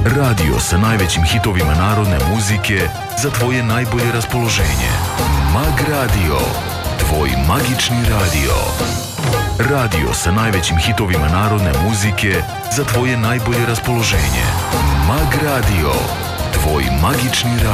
Radio sa najvećim hitovima narodne muzike za tvoje najbolje raspoloženje. Mag Radio, tvoj magični radio. Radio sa najvećim hitovima narodne muzike za tvoje najbolje raspoloženje. Mag Radio, tvoj magični radio.